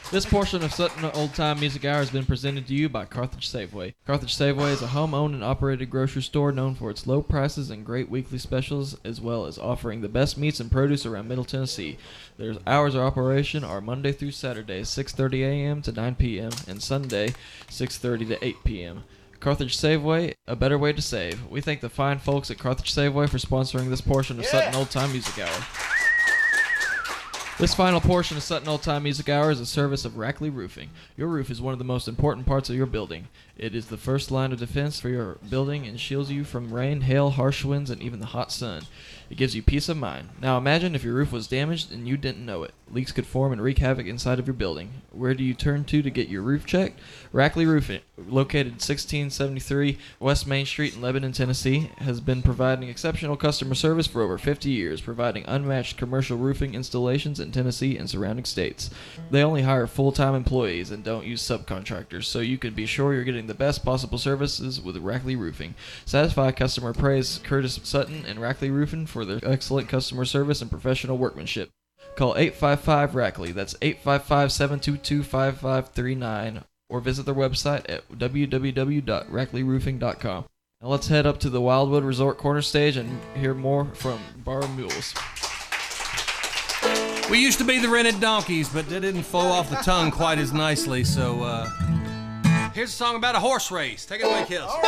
This portion of Sutton Old Time Music Hour has been presented to you by Carthage Safeway. Carthage Safeway is a home-owned and operated grocery store known for its low prices and great weekly specials, as well as offering the best meats and produce around Middle Tennessee. Their hours of operation are Monday through Saturday, 6:30 a.m. to 9 p.m., and Sunday, 6:30 to 8 p.m. Carthage Safeway, a better way to save. We thank the fine folks at Carthage Safeway for sponsoring this portion of Sutton Old Time Music Hour. This final portion of Sutton Old Time Music Hour is a service of Rackley Roofing. Your roof is one of the most important parts of your building. It is the first line of defense for your building and shields you from rain, hail, harsh winds, and even the hot sun. It gives you peace of mind. Now imagine if your roof was damaged and you didn't know it. Leaks could form and wreak havoc inside of your building. Where do you turn to get your roof checked? Rackley Roofing, located 1673 West Main Street in Lebanon, Tennessee, has been providing exceptional customer service for over 50 years, providing unmatched commercial roofing installations in Tennessee and surrounding states. They only hire full-time employees and don't use subcontractors, so you can be sure you're getting the best possible services with Rackley Roofing. Satisfy customer praise Curtis Sutton and Rackley Roofing for their excellent customer service and professional workmanship. Call 855-RACKLEY, that's 855-722-5539, or visit their website at www.rackleyroofing.com. Now let's head up to the Wildwood Resort Corner Stage and hear more from Bar Mules. We used to be the Rented Donkeys, but they didn't flow off the tongue quite as nicely, so here's a song about a horse race. Take it away, Kills.